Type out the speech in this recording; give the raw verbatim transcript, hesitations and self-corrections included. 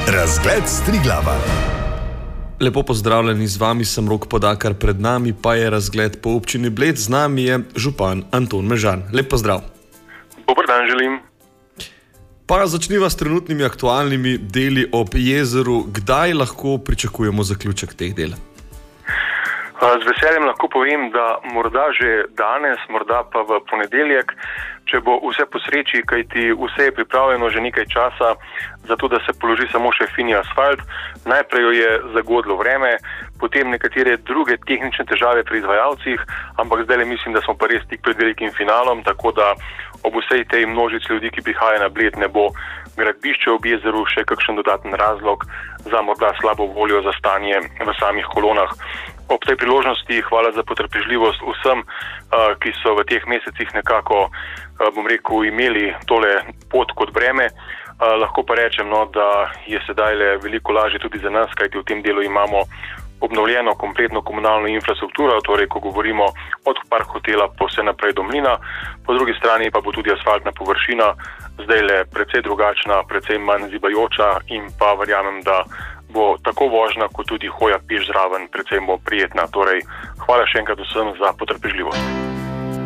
Razgled Striglava. Lepo pozdravljeni, z vami sem Rok Podakar, pred nami pa je razgled po občini Bled, z nami je župan Anton Mežan. Lep pozdrav. Dober dan želim. Pa začniva s trenutnimi aktualnimi deli ob jezeru. Kdaj lahko pričakujemo zaključek teh del? Z veseljem lahko povem, da morda že danes, morda pa v ponedeljek, če bo vse po sreči, kajti vse je pripravljeno že nekaj časa, zato da se položi samo še fini asfalt. Najprej jo je zagodlo vreme, potem nekatere druge tehnične težave pri izvajalcih, ampak zdaj mislim, da smo pa res tik pred velikim finalom, tako da ob vsej tej množici ljudi, ki prihaja na Bled, ne bo gradbišče ob jezeru še kakšen dodaten razlog za morda slabo voljo za stanje v samih kolonah. Ob tej priložnosti hvala za potrpežljivost vsem, ki so v teh mesecih nekako, bom rekel, imeli tole pot kot breme. Lahko pa rečem, no, da je sedaj le veliko lažje tudi za nas, kajti v tem delu imamo obnovljeno kompletno komunalno infrastrukturo, torej ko govorimo od park hotela pa vse naprej do mlina, po drugi strani pa bo tudi asfaltna površina zdaj le precej drugačna, precej manj zibajoča in pa verjamem, da bo tako vožnja kot tudi hoja peš zraven precej bo prijetna. Torej, hvala še enkrat vsem za potrpežljivost.